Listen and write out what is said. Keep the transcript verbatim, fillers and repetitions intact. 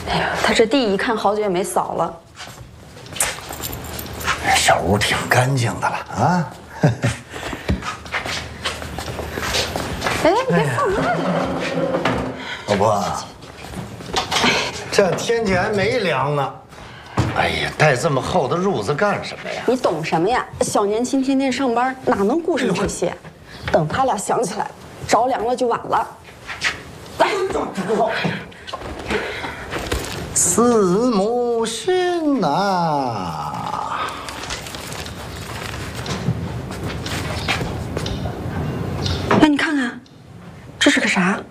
哎呀，他这地一看好久也没扫了。 小屋挺干净的了啊。 哎，你别放慢了。 老婆，这天气还没凉呢。哎呀，带这么厚的褥子干什么呀？ 你懂什么呀？小年轻天天上班，哪能顾上这些？等他俩想起来，着凉了就晚了。来， 四母心呐！ 哎，你看看，这是个啥？